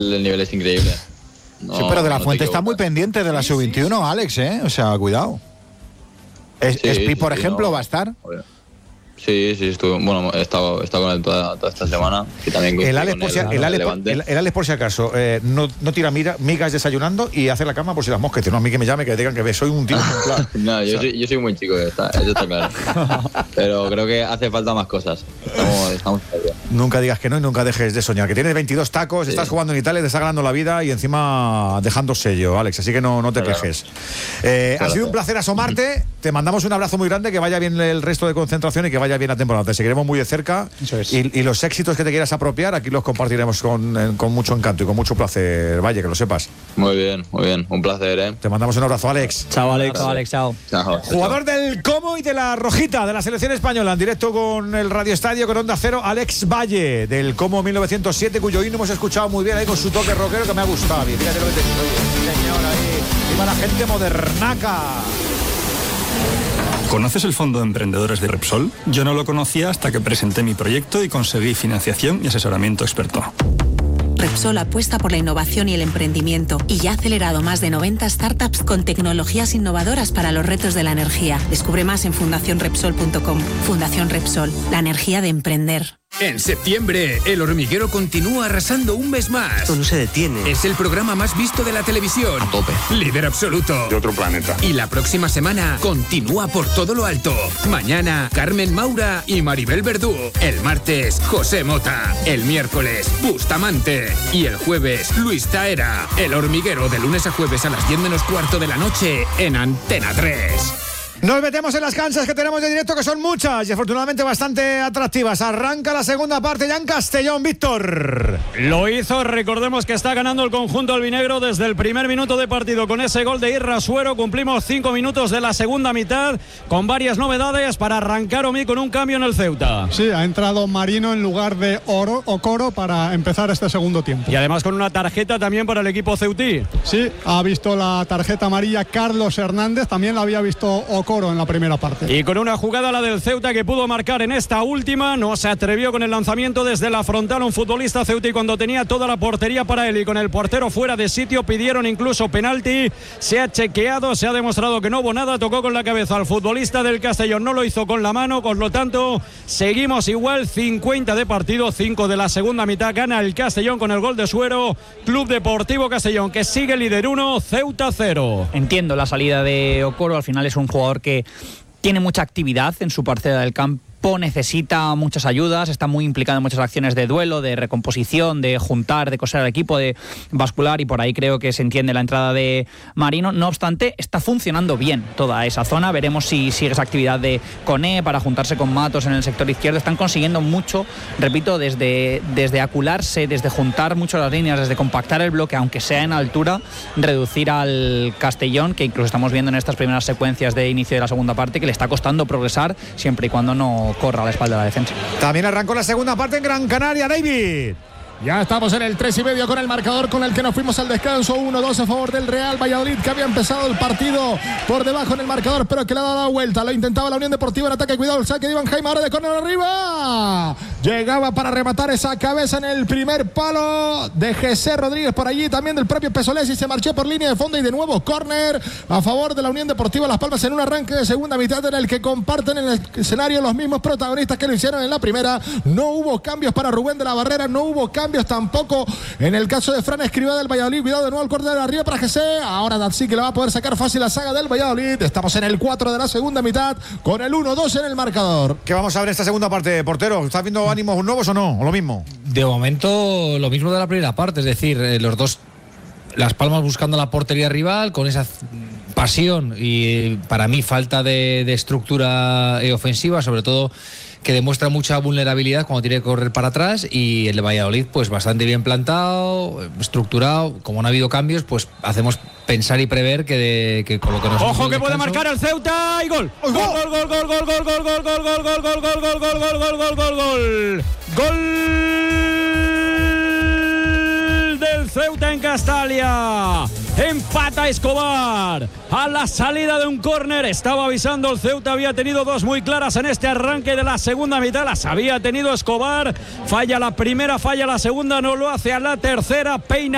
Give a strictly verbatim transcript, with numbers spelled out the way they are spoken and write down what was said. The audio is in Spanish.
el nivel es increíble. No, sí, pero De La no Fuente está muy pendiente de la sub veintiuno, Alex, ¿eh? O sea, cuidado. Es, sí, Espi, sí, por sí, ejemplo, no, va a estar. Sí, sí, estuve, bueno, he estado, he estado con él toda, toda esta semana. Y también el Alex, por si, el, Ale por, el, el Alex, por si acaso, eh, no, no tira mira, migas desayunando y hace la cama por si las moscas. No, a mí que me llame, que digan que soy un tío ejemplar. No, yo, o sea. soy, yo soy muy chico, está, eso está claro. Pero creo que hace falta más cosas. Estamos, estamos nunca digas que no y nunca dejes de soñar. Que tienes veintidós tacos, sí. Estás jugando en Italia, te está ganando la vida y encima dejando sello, Alex. Así que no, no te claro. quejes. Eh, claro, ha sido un placer asomarte. Te mandamos un abrazo muy grande, que vaya bien el resto de concentración y que vaya bien la temporada. Te seguiremos muy de cerca es. y, y los éxitos que te quieras apropiar aquí los compartiremos con, con mucho encanto y con mucho placer, Valle, que lo sepas. Muy bien, muy bien, un placer, ¿eh? Te mandamos un abrazo, Alex. Chao, Alex. Chao, Alex, chao. chao. Jugador chao. del Como y de la Rojita de la selección española, en directo con el Radio Estadio, con Onda Cero, Alex Valle, del Como mil novecientos siete, cuyo himno hemos escuchado muy bien ahí con su toque rockero que me ha gustado. Y fíjate lo que te digo, señor, ahí, y para la gente modernaca. ¿Conoces el Fondo de Emprendedores de Repsol? Yo no lo conocía hasta que presenté mi proyecto y conseguí financiación y asesoramiento experto. Repsol apuesta por la innovación y el emprendimiento y ya ha acelerado más de noventa startups con tecnologías innovadoras para los retos de la energía. Descubre más en fundación repsol punto com. Fundación Repsol, la energía de emprender. En septiembre, El Hormiguero continúa arrasando un mes más. Esto no se detiene. Es el programa más visto de la televisión. A tope. Líder absoluto. De otro planeta. Y la próxima semana continúa por todo lo alto. Mañana, Carmen Maura y Maribel Verdú. El martes, José Mota. El miércoles, Bustamante. Y el jueves, Luis Taera. El Hormiguero, de lunes a jueves a las diez menos cuarto de la noche en Antena tres. Nos metemos en las canchas que tenemos de directo, que son muchas y afortunadamente bastante atractivas. Arranca la segunda parte ya en Castellón, Víctor. Lo hizo, recordemos que está ganando el conjunto albinegro desde el primer minuto de partido con ese gol de Irra Suero. Cumplimos cinco minutos de la segunda mitad con varias novedades para arrancar Omi con un cambio en el Ceuta. Sí, ha entrado Marino en lugar de Oro, Okoro para empezar este segundo tiempo. Y además con una tarjeta también para el equipo ceutí. Sí, ha visto la tarjeta amarilla Carlos Hernández, también la había visto Okoro en la primera parte. Y con una jugada, la del Ceuta, que pudo marcar en esta última, no se atrevió con el lanzamiento desde la frontal un futbolista ceutí cuando tenía toda la portería para él y con el portero fuera de sitio. Pidieron incluso penalti, se ha chequeado, se ha demostrado que no hubo nada, tocó con la cabeza al futbolista del Castellón, no lo hizo con la mano, por lo tanto seguimos igual, cincuenta de partido, cinco de la segunda mitad, gana el Castellón con el gol de Suero. Club Deportivo Castellón, que sigue líder uno, Ceuta cero. Entiendo la salida de Okoro, al final es un jugador que tiene mucha actividad en su parcela del campo, necesita muchas ayudas, está muy implicado en muchas acciones de duelo, de recomposición, de juntar, de coser al equipo, de bascular, y por ahí creo que se entiende la entrada de Marino. No obstante, está funcionando bien toda esa zona. Veremos si sigue esa actividad de Coné para juntarse con Matos en el sector izquierdo. Están consiguiendo mucho, repito, desde, desde acularse, desde juntar mucho las líneas, desde compactar el bloque, aunque sea en altura, reducir al Castellón, que incluso estamos viendo en estas primeras secuencias de inicio de la segunda parte que le está costando progresar, siempre y cuando no corra a la espalda de la defensa. También arrancó la segunda parte en Gran Canaria, David. Ya estamos en el tres y medio con el marcador con el que nos fuimos al descanso. uno dos a favor del Real Valladolid, que había empezado el partido por debajo en el marcador, pero que le ha dado la vuelta. Lo intentaba la Unión Deportiva en ataque. Cuidado el saque de Iván Jaime, ahora de córner arriba. Llegaba para rematar esa cabeza en el primer palo de José Rodríguez por allí, también del propio Pesolesi. Se marchó por línea de fondo y de nuevo córner a favor de la Unión Deportiva Las Palmas en un arranque de segunda mitad en el que comparten en el escenario los mismos protagonistas que lo hicieron en la primera. No hubo cambios para Rubén de la Barrera, no hubo cambios tampoco en el caso de Fran Escribá del Valladolid. Cuidado de nuevo el córner de arriba para José. Ahora sí que le va a poder sacar fácil la saga del Valladolid. Estamos en el cuatro de la segunda mitad con el uno dos en el marcador. ¿Qué vamos a ver en esta segunda parte, portero? ¿Estás viendo ánimos nuevos o no? ¿O lo mismo? De momento lo mismo de la primera parte, es decir, eh, los dos, Las Palmas buscando la portería rival con esa pasión y para mí falta de, de estructura ofensiva, sobre todo que demuestra mucha vulnerabilidad cuando tiene que correr para atrás, y el de Valladolid pues bastante bien plantado, estructurado. Como no ha habido cambios, pues hacemos pensar y prever que, de, que con lo que nos... Ojo que puede marcar el Ceuta y gol. Gol, gol, gol, gol, gol, gol, gol, gol, gol, gol, gol, gol, gol, gol, gol, gol, gol, gol, gol, gol. Gol del Ceuta en Castalia. Empata Escobar a la salida de un córner. Estaba avisando el Ceuta, había tenido dos muy claras en este arranque de la segunda mitad. Las había tenido Escobar. Falla la primera, falla la segunda, no lo hace a la tercera. Peina